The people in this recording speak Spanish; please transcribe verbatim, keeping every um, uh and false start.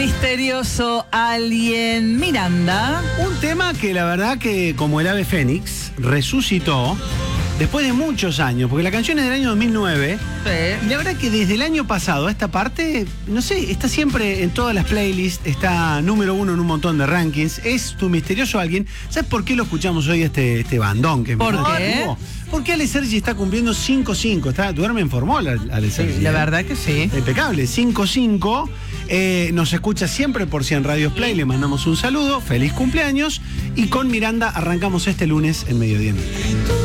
misterioso alien Miranda. Un tema que la verdad que como el ave fénix resucitó después de muchos años, porque la canción es del año dos mil nueve. Sí. Y la verdad que desde el año pasado a esta parte, no sé, está siempre en todas las playlists, está número uno en un montón de rankings. Es Tu Misterioso Alguien. ¿Sabes por qué lo escuchamos hoy este, este bandón? Que ¿Por me qué? Porque Ale Sergi está cumpliendo cinco cinco. Está, duerme en formola, Ale Sergi. Sí, la ¿eh? verdad que sí. Impecable, cinco cinco. Eh, nos escucha siempre por cien Radios Play. Le mandamos un saludo, feliz cumpleaños. Y con Miranda arrancamos este lunes en Mediodía.